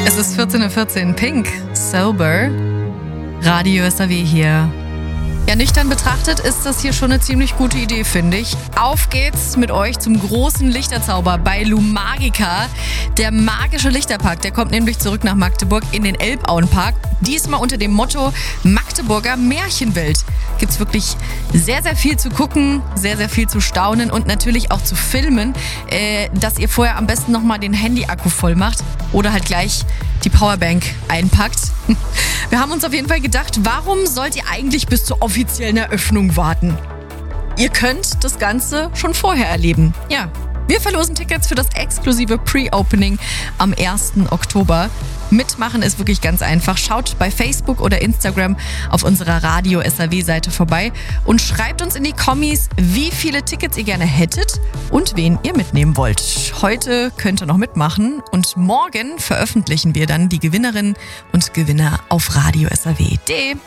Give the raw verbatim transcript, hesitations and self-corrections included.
Es ist vierzehn Uhr vierzehn, Pink, Sober, Radio S A W hier. Ja, nüchtern betrachtet ist das hier schon eine ziemlich gute Idee, finde ich. Auf geht's mit euch zum großen Lichterzauber bei Lumagica. Der magische Lichterpark, der kommt nämlich zurück nach Magdeburg in den Elbauenpark. Diesmal unter dem Motto Magdeburger Märchenwelt. Gibt's wirklich sehr, sehr viel zu gucken, sehr, sehr viel zu staunen und natürlich auch zu filmen, äh, dass ihr vorher am besten nochmal den Handy-Akku voll macht oder halt gleich die Powerbank einpackt. Wir haben uns auf jeden Fall gedacht, warum sollt ihr eigentlich bis zur offiziellen Eröffnung warten? Ihr könnt das Ganze schon vorher erleben. Ja, wir verlosen Tickets für das exklusive Pre-Opening am ersten Oktober. Mitmachen ist wirklich ganz einfach. Schaut bei Facebook oder Instagram auf unserer Radio S A W-Seite vorbei und schreibt uns in die Kommis, wie viele Tickets ihr gerne hättet und wen ihr mitnehmen wollt. Heute könnt ihr noch mitmachen und morgen veröffentlichen wir dann die Gewinnerinnen und Gewinner auf Radio S A W punkt de.